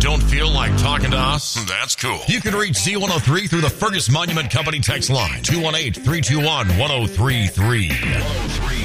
Don't feel like talking to us? That's cool. You can reach Z103 through the Fergus Monument Company text line, 218-321-1033.